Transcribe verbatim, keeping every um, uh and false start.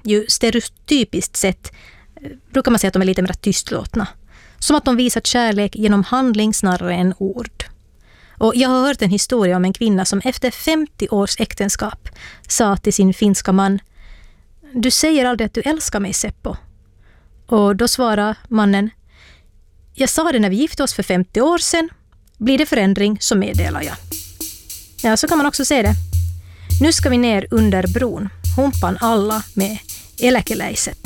ju stereotypiskt sett brukar man säga att de är lite mer tystlåtna. Som att de visar kärlek genom handling snarare än ord. Och jag har hört en historia om en kvinna som efter femtio års äktenskap sa till sin finska man: "Du säger aldrig att du älskar mig, Seppo." Och då svarade mannen: "Jag sa det när vi gifte oss för femtio år sedan. Blir det förändring så meddelar jag." Ja, så kan man också se det. Nu ska vi ner under bron. Humpan alla med eläkeläiset.